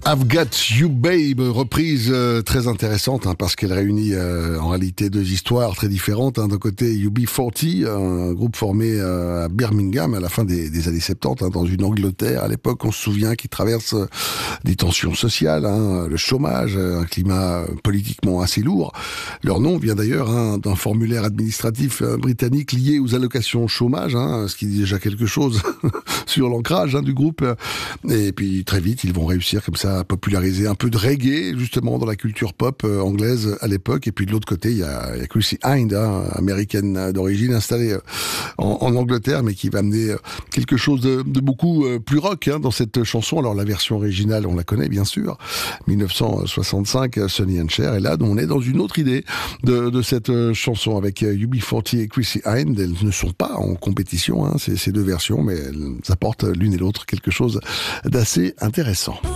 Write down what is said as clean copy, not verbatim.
I've Got You Babe, reprise très intéressante parce qu'elle réunit en réalité deux histoires très différentes. D'un côté UB40, un groupe formé à Birmingham à la fin des années 70, dans une Angleterre à l'époque, on se souvient, qui traverse des tensions sociales, le chômage, un climat politiquement assez lourd. Leur nom vient d'ailleurs d'un formulaire administratif britannique lié aux allocations chômage, ce qui dit déjà quelque chose sur l'ancrage du groupe. Et puis très vite, ils vont réussir comme ça à populariser un peu de reggae, justement, dans la culture pop anglaise à l'époque. Et puis de l'autre côté, il y a Chrissie Hynde, américaine d'origine, installée en Angleterre, mais qui va amener quelque chose de beaucoup plus rock dans cette chanson. Alors la version originale, on la connaît bien sûr, 1965, Sonny and Cher. Et là, on est dans une autre idée de cette chanson avec UB40 et Chrissie Hynde. Elles ne sont pas en compétition, ces deux versions, mais elles apportent l'une et l'autre quelque chose d'assez intéressant.